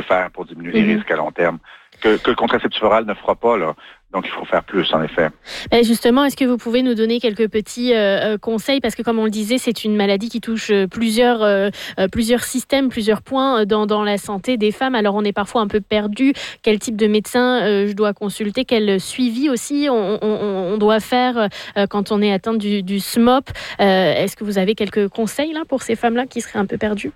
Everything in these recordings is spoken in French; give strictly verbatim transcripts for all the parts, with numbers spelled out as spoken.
peut faire pour diminuer Mm-hmm. les risques à long terme, que, que le contraceptif oral ne fera pas, là. Donc, il faut faire plus, en effet. Et justement, est-ce que vous pouvez nous donner quelques petits euh, conseils? Parce que, comme on le disait, c'est une maladie qui touche plusieurs, euh, plusieurs systèmes, plusieurs points dans, dans la santé des femmes. Alors, on est parfois un peu perdu. Quel type de médecin euh, je dois consulter? Quel suivi aussi on, on, on doit faire euh, quand on est atteint du, du S M O P? euh, Est-ce que vous avez quelques conseils là, pour ces femmes-là qui seraient un peu perdues?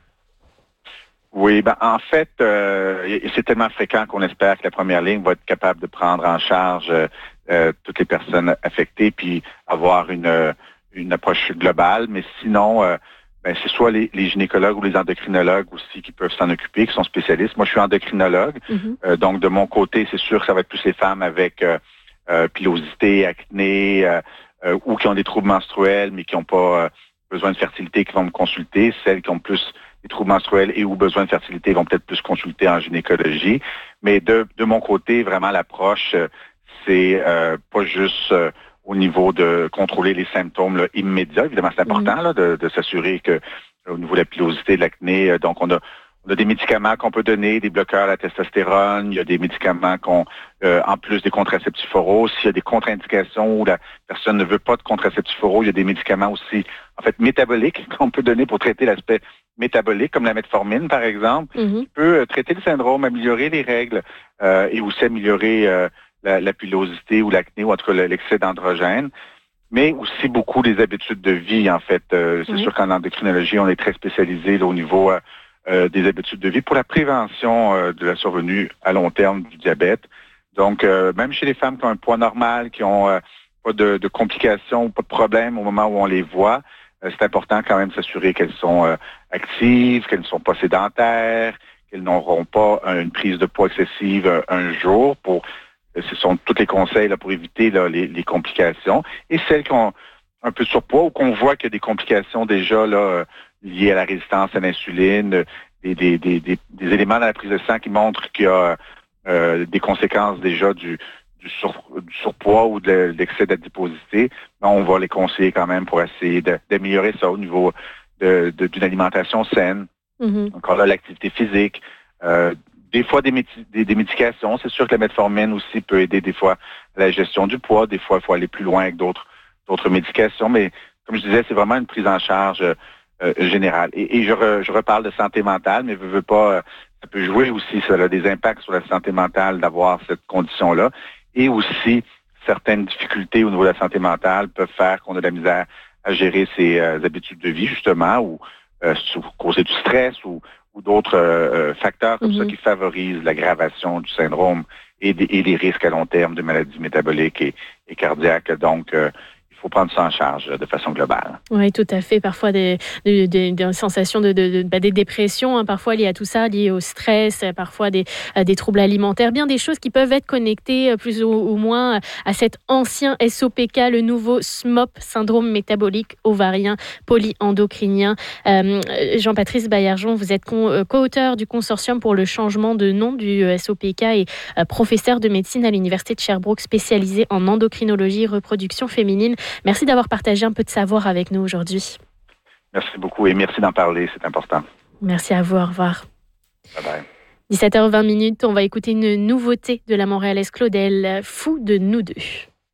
Oui, ben en fait, euh, c'est tellement fréquent qu'on espère que la première ligne va être capable de prendre en charge euh, toutes les personnes affectées, puis avoir une, une approche globale. Mais sinon, euh, ben, c'est soit les, les gynécologues ou les endocrinologues aussi qui peuvent s'en occuper, qui sont spécialistes. Moi, je suis endocrinologue, mm-hmm. euh, donc de mon côté, c'est sûr que ça va être plus les femmes avec euh, euh, pilosité, acné, euh, euh, ou qui ont des troubles menstruels, mais qui n'ont pas euh, besoin de fertilité, qui vont me consulter. Celles qui ont plus des troubles menstruels et ou besoin de fertilité vont peut-être plus consulter en gynécologie. Mais de, de mon côté, vraiment, l'approche, c'est euh, pas juste euh, au niveau de contrôler les symptômes là, immédiats. Évidemment, c'est important mm-hmm. là, de, de s'assurer que au niveau de la pilosité, de l'acné, euh, donc on a, on a des médicaments qu'on peut donner, des bloqueurs à la testostérone, il y a des médicaments qu'on, euh, en plus des contraceptifs oraux. S'il y a des contre-indications où la personne ne veut pas de contraceptifs oraux, il y a des médicaments aussi, en fait, métaboliques qu'on peut donner pour traiter l'aspect métabolique, comme la metformine, par exemple, mm-hmm. qui peut euh, traiter le syndrome, améliorer les règles euh, et aussi améliorer euh, la, la pilosité ou l'acné, ou en tout cas l'excès d'androgène, mais aussi beaucoup des habitudes de vie, en fait. Euh, c'est oui. sûr qu'en endocrinologie, on est très spécialisé là, au niveau euh, euh, des habitudes de vie pour la prévention euh, de la survenue à long terme du diabète. Donc, euh, même chez les femmes qui ont un poids normal, qui ont euh, pas de, de complications, pas de problèmes au moment où on les voit, c'est important quand même de s'assurer qu'elles sont euh, actives, qu'elles ne sont pas sédentaires, qu'elles n'auront pas une prise de poids excessive euh, un jour. Pour, euh, ce sont tous les conseils là, pour éviter là, les, les complications. Et celles qui ont un peu de surpoids ou qu'on voit qu'il y a des complications déjà là, euh, liées à la résistance à l'insuline, des, des, des, des, des éléments dans la prise de sang qui montrent qu'il y a euh, des conséquences déjà du Du, sur, du surpoids ou de l'excès d'adiposité, on va les conseiller quand même pour essayer de, d'améliorer ça au niveau de, de, d'une alimentation saine. Mm-hmm. Encore là, l'activité physique, euh, des fois des, médi- des, des médications. C'est sûr que la metformine aussi peut aider des fois à la gestion du poids. Des fois, il faut aller plus loin avec d'autres, d'autres médications. Mais comme je disais, c'est vraiment une prise en charge euh, générale. Et, et je, re, je reparle de santé mentale, mais veux, veux pas, euh, ça peut jouer aussi, ça a des impacts sur la santé mentale d'avoir cette condition-là. Et aussi, certaines difficultés au niveau de la santé mentale peuvent faire qu'on a de la misère à gérer ses euh, habitudes de vie, justement, ou euh, causer du stress ou, ou d'autres euh, facteurs comme mm-hmm. ça qui favorisent l'aggravation du syndrome et, des, et les risques à long terme de maladies métaboliques et, et cardiaques. Donc, euh, il faut prendre ça en charge de façon globale. Oui, tout à fait. Parfois, des, des, des, des sensations de, de, de bah, des dépressions, hein, parfois liées à tout ça, liées au stress, parfois des, des troubles alimentaires, bien des choses qui peuvent être connectées plus ou, ou moins à cet ancien S O P K, le nouveau S M O P, syndrome métabolique ovarien polyendocrinien. Euh, Jean-Patrice Baillargeon, vous êtes co- co-auteur du consortium pour le changement de nom du S O P K et euh, professeur de médecine à l'Université de Sherbrooke, spécialisé en endocrinologie et reproduction féminine. Merci d'avoir partagé un peu de savoir avec nous aujourd'hui. Merci beaucoup et merci d'en parler, c'est important. Merci à vous, au revoir. Bye bye. dix-sept heures vingt, on va écouter une nouveauté de la Montréalaise Claudel, Fou de nous deux.